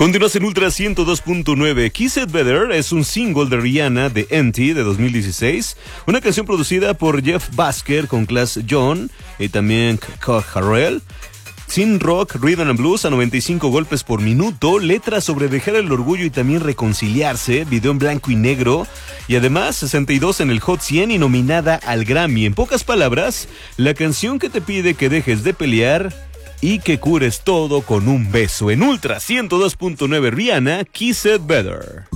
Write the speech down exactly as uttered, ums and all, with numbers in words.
Continúas en Ultra ciento dos punto nueve. Kiss It Better es un single de Rihanna de Empty de dos mil dieciséis, una canción producida por Jeff Basker con Class John y también Cole Harrell. Sin rock, rhythm and blues a noventa y cinco golpes por minuto, letras sobre dejar el orgullo y también reconciliarse, video en blanco y negro y además sesenta y dos en el Hot cien y nominada al Grammy. En pocas palabras, la canción que te pide que dejes de pelear y que cures todo con un beso. En Ultra ciento dos punto nueve, Rihanna, Kiss It Better.